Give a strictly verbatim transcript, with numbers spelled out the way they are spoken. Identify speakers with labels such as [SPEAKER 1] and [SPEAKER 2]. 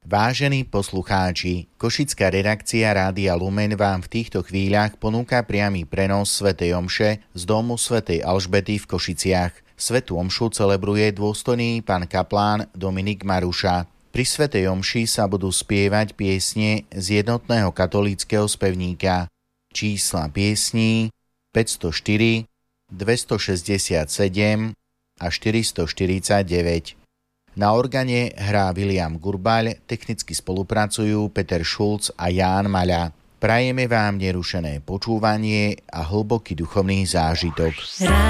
[SPEAKER 1] Vážení poslucháči, košická redakcia Rádia Lumen vám v týchto chvíľach ponúka priamy prenos svätej omše z domu svätej Alžbety v Košiciach. Svätú omšu celebruje dôstojný pán kaplán Dominik Maruša. Pri svätej omši sa budú spievať piesne z jednotného katolíckeho spevníka. Čísla piesní päťstoštyri, dvestošesťdesiatsedem a štyristoštyridsaťdeväť. Na organe hrá William Gurbaľ, technicky spolupracujú Peter Šulc a Ján Maľa. Prajeme vám nerušené počúvanie a hlboký duchovný zážitok.